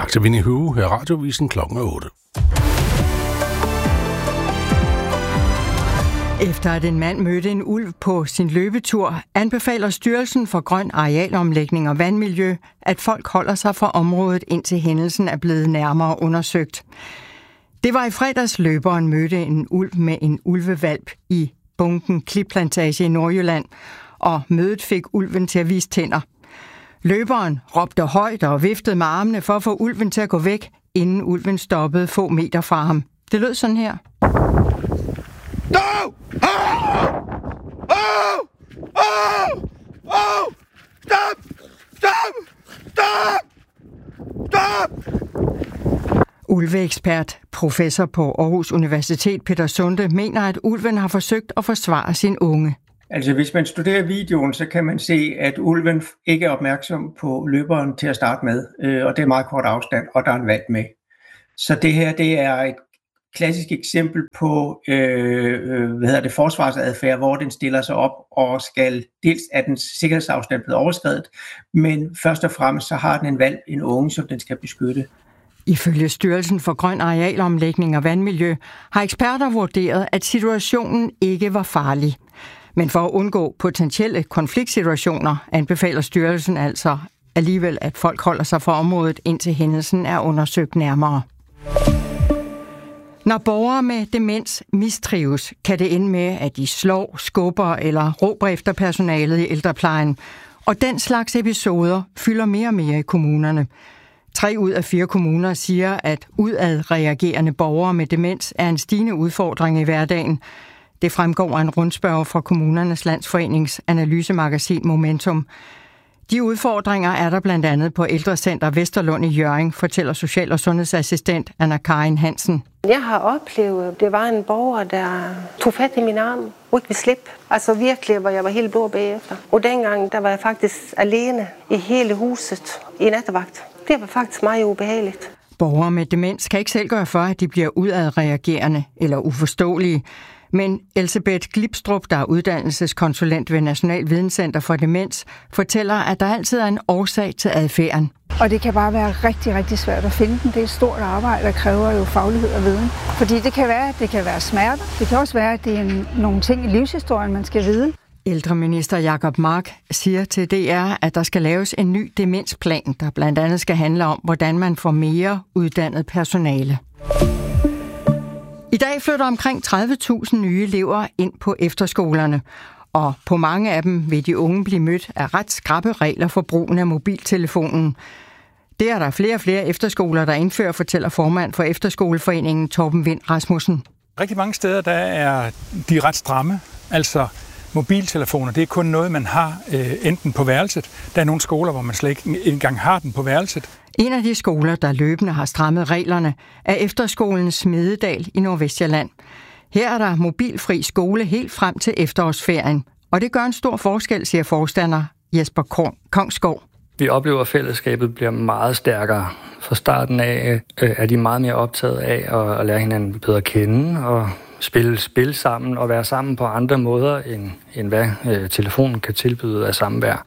Tak til Winnie Høge. Her Radiovisen klokken 8. Efter at en mand mødte en ulv på sin løbetur, anbefaler Styrelsen for Grøn Arealomlægning og Vandmiljø, at folk holder sig fra området, indtil hændelsen er blevet nærmere undersøgt. Det var i fredags, løberen mødte en ulv med en ulvevalp i Bunken Klipplantage i Nordjylland, og mødet fik ulven til at vise tænder. Løberen råbte højt og viftede med armene for at få ulven til at gå væk, inden ulven stoppede få meter fra ham. Det lød sådan her. Stop! Ulveekspert, professor på Aarhus Universitet, Peter Sunde, mener, at ulven har forsøgt at forsvare sin unge. Altså hvis man studerer videoen, så kan man se, at ulven ikke er opmærksom på løberen til at starte med, og det er meget kort afstand, og der er en valp med. Så det her, det er et klassisk eksempel på forsvarsadfærd, hvor den stiller sig op og skal, dels er den sikkerhedsafstand blevet overskredet, men først og fremmest så har den en valp, en unge, som den skal beskytte. Ifølge Styrelsen for Grøn Arealomlægning og Vandmiljø har eksperter vurderet, at situationen ikke var farlig. Men for at undgå potentielle konfliktsituationer anbefaler styrelsen altså alligevel, at folk holder sig fra området, indtil hændelsen er undersøgt nærmere. Når borgere med demens mistrives, kan det ende med, at de slår, skubber eller råber efter personalet i ældreplejen. Og den slags episoder fylder mere og mere i kommunerne. 3 ud af 4 kommuner siger, at udadreagerende borgere med demens er en stigende udfordring i hverdagen. Det fremgår af en rundspørge fra Kommunernes Landsforenings analysemagasin Momentum. De udfordringer er der blandt andet på Ældrecenter Vesterlund i Hjørring, fortæller social- og sundhedsassistent Anna-Karin Hansen. Jeg har oplevet, det var en borger, der tog fat i min arm og ikke ville slippe. Altså virkelig, hvor jeg var helt blå bagefter. Og dengang, der var jeg faktisk alene i hele huset i nattevagt. Det var faktisk meget ubehageligt. Borgere med demens kan ikke selv gøre for, at de bliver udadreagerende eller uforståelige. Men Elsebeth Glipstrup, der er uddannelseskonsulent ved National Videnscenter for Demens, fortæller, at der altid er en årsag til adfærden. Og det kan bare være rigtig, rigtig svært at finde den. Det er et stort arbejde, der kræver jo faglighed og viden. Fordi det kan være smerter. Det kan også være, at det er nogle ting i livshistorien, man skal vide. Ældreminister Jacob Mark siger til DR, at der skal laves en ny demensplan, der blandt andet skal handle om, hvordan man får mere uddannet personale. I dag flytter omkring 30.000 nye elever ind på efterskolerne, og på mange af dem vil de unge blive mødt af ret skrappe regler for brugen af mobiltelefonen. Det er der flere og flere efterskoler, der indfører, fortæller formand for Efterskoleforeningen Torben Vind Rasmussen. Rigtig mange steder der er de ret stramme, altså mobiltelefoner, det er kun noget, man har enten på værelset. Der er nogle skoler, hvor man slet ikke engang har den på værelset. En af de skoler, der løbende har strammet reglerne, er Efterskolen Smededal i Nordvestjylland. Her er der mobilfri skole helt frem til efterårsferien, og det gør en stor forskel, siger forstander Jesper Kongsgaard. Vi oplever, at fællesskabet bliver meget stærkere. Fra starten af er de meget mere optaget af at lære hinanden bedre at kende og spille sammen og være sammen på andre måder, end hvad telefonen kan tilbyde af samvær.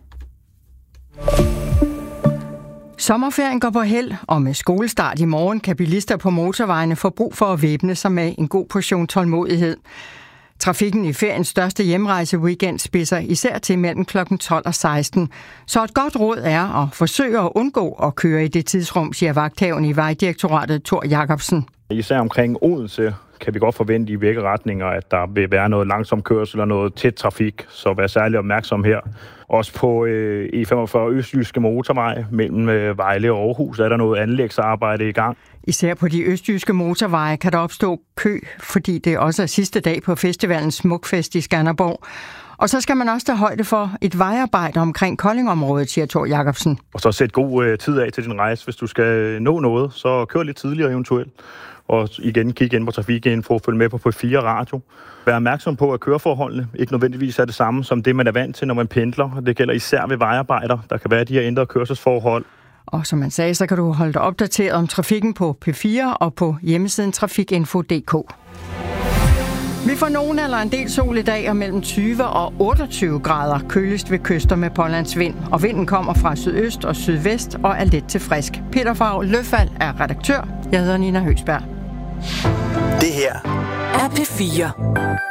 Sommerferien går på held, og med skolestart i morgen kan bilister på motorvejene få brug for at væbne sig med en god portion tålmodighed. Trafikken i feriens største hjemrejseweekend spidser især til mellem kl. 12 og 16. Så et godt råd er at forsøge at undgå at køre i det tidsrum, siger vagthaven i Vejdirektoratet Thor Jacobsen. Især omkring Odense kan vi godt forvente i begge retninger, at der vil være noget langsom kørsel og noget tæt trafik, så vær særlig opmærksom her. Også på E45 Østjyske Motorvej mellem Vejle og Aarhus er der noget anlægsarbejde i gang. Især på de østjyske motorveje kan der opstå kø, fordi det også er sidste dag på festivalens Smukfest i Skanderborg. Og så skal man også tage højde for et vejarbejde omkring Koldingområdet, siger Thor Jacobsen. Og så sæt god tid af til din rejse. Hvis du skal nå noget, så kør lidt tidligere eventuelt. Og igen, kig ind på trafikinfo, følg med på P4 Radio. Vær opmærksom på, at køreforholdene ikke nødvendigvis er det samme som det, man er vant til, når man pendler. Det gælder især ved vejarbejder. Der kan være de her ændrede kørselsforhold. Og som man sagde, så kan du holde dig opdateret om trafikken på P4 og på hjemmesiden trafikinfo.dk. Vi får nogen eller en del sol i dag og mellem 20 og 28 grader, køligst ved kyster med pålandsvind. Og vinden kommer fra sydøst og sydvest og er let til frisk. Peter Favre Løfald er redaktør. Jeg hedder Nina Høgsberg. Det her er P4.